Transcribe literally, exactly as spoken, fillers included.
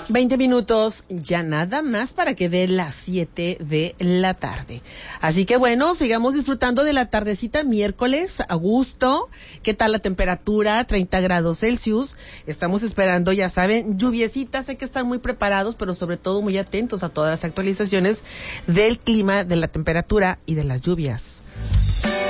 veinte minutos, ya nada más para que dé las siete de la tarde. Así que bueno, sigamos disfrutando de la tardecita miércoles, a gusto. ¿Qué tal la temperatura? treinta grados Celsius. Estamos esperando, ya saben, lluviecitas. Sé que están muy preparados, pero sobre todo muy atentos a todas las actualizaciones del clima, de la temperatura y de las lluvias